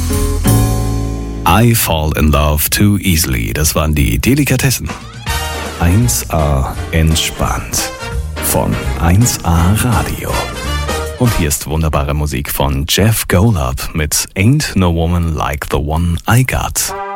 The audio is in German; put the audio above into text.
I Fall in Love Too Easily, das waren die Delikatessen. 1A entspannt von 1A Radio. Und hier ist wunderbare Musik von Jeff Golub mit Ain't No Woman Like the One I Got.